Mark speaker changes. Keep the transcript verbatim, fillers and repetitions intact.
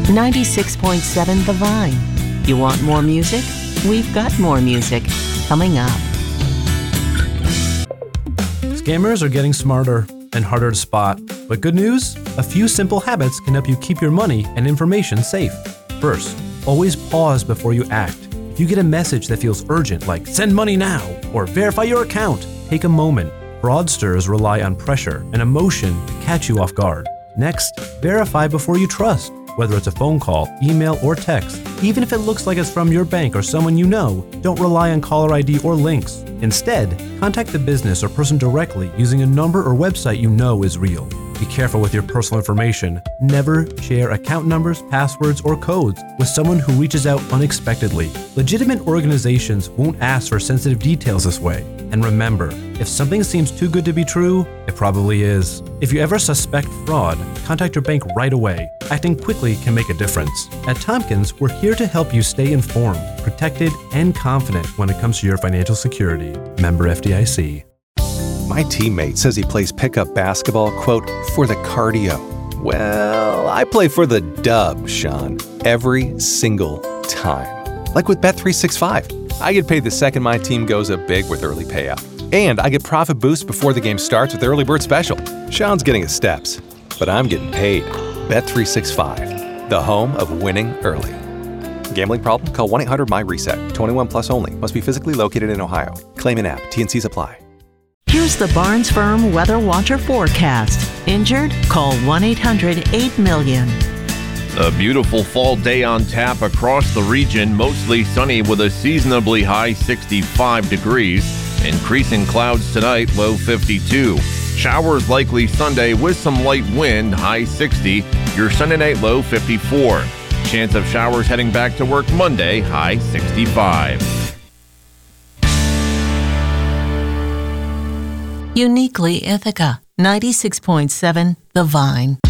Speaker 1: ninety-six point seven The Vine. You want more music? We've got more music coming up.
Speaker 2: Scammers are getting smarter and harder to spot. But good news? A few simple habits can help you keep your money and information safe. First, always pause before you act. If you get a message that feels urgent, like send money now or verify your account, take a moment. Fraudsters rely on pressure and emotion to catch you off guard. Next, verify before you trust, whether it's a phone call, email, or text. Even if it looks like it's from your bank or someone you know, don't rely on caller I D or links. Instead, contact the business or person directly using a number or website you know is real. Be careful with your personal information. Never share account numbers, passwords, or codes with someone who reaches out unexpectedly. Legitimate organizations won't ask for sensitive details this way. And remember, if something seems too good to be true, it probably is. If you ever suspect fraud, contact your bank right away. Acting quickly can make a difference. At Tompkins, we're here to help you stay informed, protected, and confident when it comes to your financial security. Member F D I C.
Speaker 3: My teammate says he plays pickup basketball, quote, for the cardio. Well, I play for the dub, Sean, every single time. Like with Bet three sixty-five. I get paid the second my team goes up big with early payout. And I get profit boosts before the game starts with Early Bird Special. Sean's getting his steps, but I'm getting paid. Bet three sixty-five, the home of winning early. Gambling problem? Call one eight hundred M Y reset. twenty-one plus only. Must be physically located in Ohio. Claim in app. T and Cs apply.
Speaker 1: Here's the Barnes Firm Weather Watcher forecast. Injured? Call one eight hundred eight million.
Speaker 4: A beautiful fall day on tap across the region, mostly sunny with a seasonably high sixty-five degrees. Increasing clouds tonight, low fifty-two. Showers likely Sunday with some light wind, high sixty. Your Sunday night low fifty-four. Chance of showers heading back to work Monday, high sixty-five.
Speaker 1: Uniquely Ithaca, ninety-six point seven The Vine.